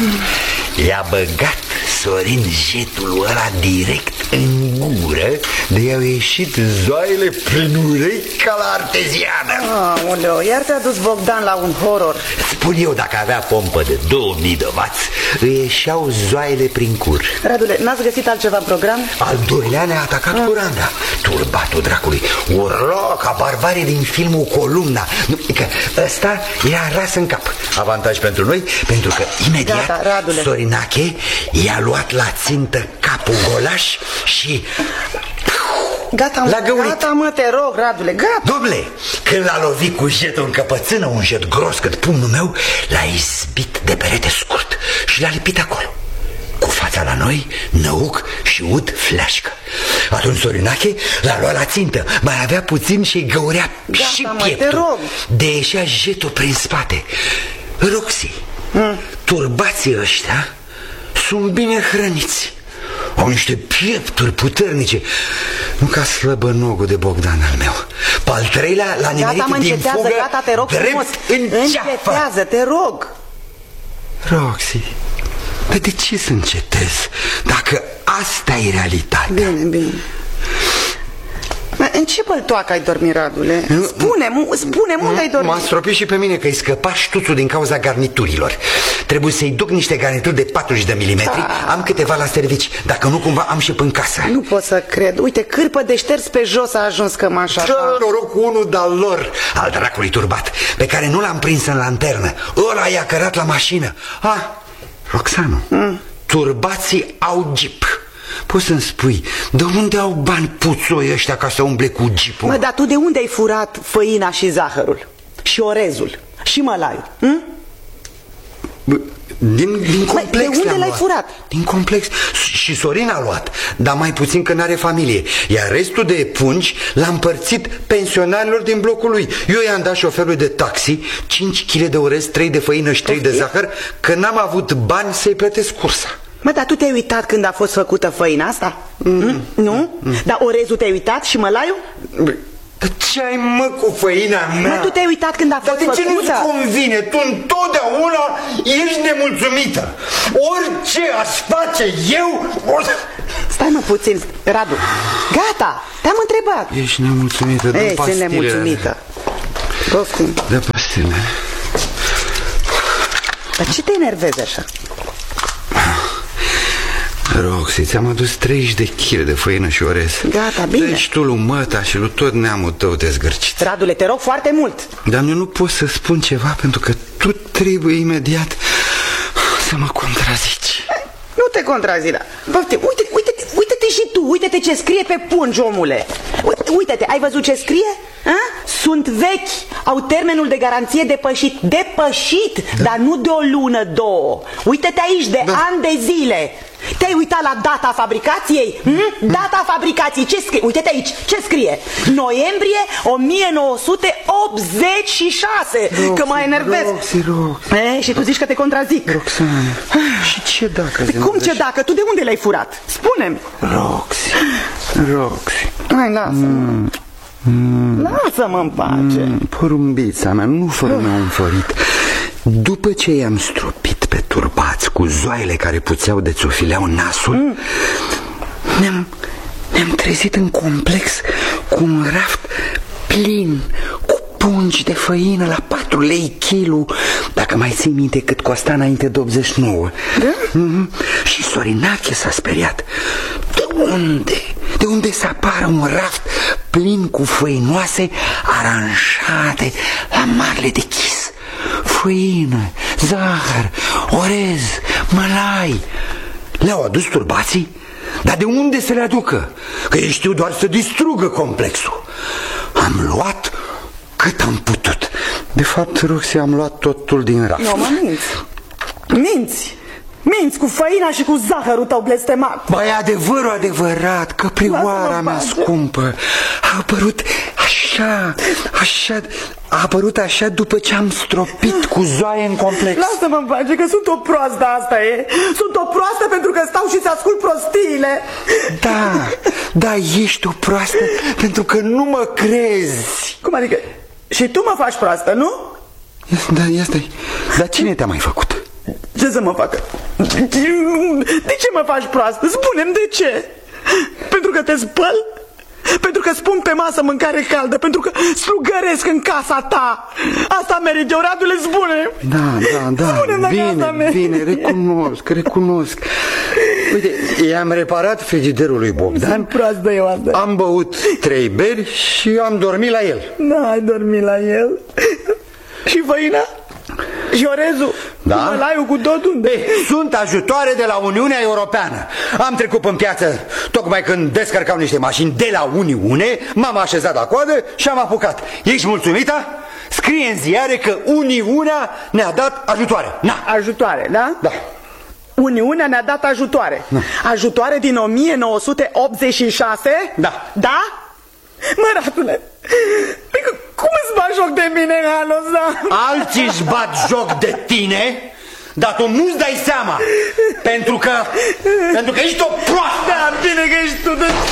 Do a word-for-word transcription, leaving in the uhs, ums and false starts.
I-a băgat Sorin jetul ăla direct în gură, de i-au ieșit zoaiele prin urechi ca la arteziană. Aoleo, iar te-a dus Bogdan la un horror. Spun eu, dacă avea pompă de două mii de wați, îi ieșeau zoaiele prin cur. Radule, n-ați găsit altceva în program? Al doilea ne-a atacat ah. curanda. Turbatul dracului urla ca barbarii din filmul Columna. Nu, că ăsta i-a ras în cap. Avantaj pentru noi, pentru că imediat Gata, Sorinache i-a luat la țintă capul golaș și... Gata, gata, mă, te rog, Radule, gata. Dom'le, când l-a lovit cu jetul în căpățână, un jet gros cât pumnul meu, l-a izbit de perete scurt și l-a lipit acolo. Cu fața la noi, năuc și ud fleașcă. Atunci Sorinache l-a luat la țintă. Mai avea puțin și găurea gata, și mă, pieptul. te rog. De ieșea jetul prin spate. Roxy, mm. turbații ăștia sunt bine hrăniți. Au niște piepturi puternice. Nu ca slăbănogul de Bogdan al meu. Pe-al treilea l-a nimerit gata, din încetează, fugă, gata, te rog frumos. Încetează, te rog. Roxy, dar de ce să încetez dacă asta e realitatea? Bine, bine. În ce băltoacă ai dormit, Radule? Spune-mi, spune-mi unde ai dormit. M-a stropit și pe mine că îi scăpa ștuțul din cauza garniturilor. Trebuie să-i duc niște garnituri de patruzeci de milimetri. Da. Am câteva la servici. Dacă nu, cumva am și până casă. Nu pot să cred. Uite, cârpă de șters pe jos a ajuns cămașa ta. Noroc cu unul de-al lor, al dracului turbat, pe care nu l-am prins în lanternă. Ăla i-a cărat la mașină. Ah, Roxanu, mm. turbații au jeep. Poți să-mi spui, de unde au bani puțoi ăștia ca să umble cu jeepul? Mă, dar tu de unde ai furat făina și zahărul? Și orezul? Și mălaiul? Hm? Din, din complex. De unde l-ai furat? Din complex. Și Sorin a luat, dar mai puțin că n-are familie. Iar restul de pungi l-a împărțit pensionarilor din blocul lui. Eu i-am dat șoferului de taxi cinci kilograme de orez, trei de făină și trei de zahăr, că n-am avut bani să-i plătesc cursa. Mă, dar tu te-ai uitat când a fost făcută făina asta? Mm. Nu? Mm. Dar orezul te-ai uitat și mălaiul? Dar ce ai, mă, cu făina mea? Mă, tu te-ai uitat când a fost făcută? Dar de ce nu-ți convine? Tu întotdeauna ești nemulțumită. Orice aș face eu... Stai, mă, puțin, Radu. Gata, te-am întrebat. Ești nemulțumită, dă Ei, pastile. sunt nemulțumită. Poftim. Dă pastile. Dar ce te enervezi așa? Roxy, ți-am adus treizeci de kilograme de făină și orez. Gata, bine. Deci tu lui măta și lui tot neamul tău dezgârcit. Radule, te rog foarte mult. Dar eu nu pot să spun ceva, pentru că tu trebuie imediat să mă contrazici. Nu te contrazi, da. Uite, uite, uite-te, uite-te și tu, uite-te ce scrie pe pungi, omule. Uite-te, ai văzut ce scrie? A? Sunt vechi, au termenul de garanție depășit. Depășit, da. Dar nu de o lună, două. Uite-te aici, de da. ani de zile. Te-ai uitat la data fabricației? Hm? Data fabricației, ce scrie? Uite-te aici, ce scrie? Noiembrie o mie nouă sute optzeci și șase. Roxy, că mă enervez. Roxy, Roxy. E, și tu zici că te contrazic. Roxane, și ce dacă? Păi cum ce dacă? Tu de unde l-ai furat? Spune-mi. Roxy, Roxy. Hai, lasă-mă. Mm. Mm. Lasă-mă în pace. Mm. Porumbița mea, nu fără mi-a înfărit. După ce i-am stropit pe turbați cu zoaile care puțeau de țofileau nasul, mm. ne-am ne-am trezit în complex cu un raft plin cu pungi de făină la patru lei kilu, dacă mai ții minte cât costa înainte de optzeci și nouă. Da? Mm-hmm. Și Sorinache s-a speriat. De unde? De unde să apară un raft plin cu făinoase aranjate la marele de chis? Făină, zahăr, orez, mălai. Le-au adus turbații? Dar de unde să le aducă? Că ei știu doar să distrugă complexul. Am luat cât am putut. De fapt, Roxy, am luat totul din raft. Nu, mă minți. Minți. Minți cu făina și cu zahărul tău blestemat. Băi, adevărul adevărat, căprioara mea scumpă a apărut așa, așa, a apărut așa după ce am stropit cu zoaie în complex. Lasă-mă în pace, că sunt o proastă, asta e. Sunt o proastă pentru că stau și-ți ascult prostiile. Da, da, ești o proastă pentru că nu mă crezi. Cum adică? Și tu mă faci proastă, nu? Da, ia stai. Dar cine te-a mai făcut? Ce să mă facă? De ce mă faci proastă? Spune-mi de ce? Pentru că te spăl? Pentru că spun pe masă mâncare caldă? Pentru că slugăresc în casa ta? Asta merit eu, Radule, spune. Da, da, da, spune bine, bine, recunosc, recunosc. Uite, i-am reparat frigiderul lui Bogdan. Sunt proastă eu asta. Am băut trei beri și am dormit la el. Da, ai dormit la el. Și făina? Și orezul? Da? Mălaiul cu totul? Ei, sunt ajutoare de la Uniunea Europeană. Am trecut în piață tocmai când descărcau niște mașini de la Uniune. M-am așezat la coadă și am apucat. Ești mulțumită? Scrie în ziare că Uniunea ne-a dat ajutoare. Na. Ajutoare, da? Da. Uniunea ne-a dat ajutoare. Da. Ajutoare din o mie nouă sute optzeci și șase? Da. Da? Mă, Radule, cum îți bagi joc de mine în anul ăsta? Alții își bat joc de tine, dar tu nu-ți dai seama. Pentru că, pentru că ești o proastă. Da, bine că ești tu de...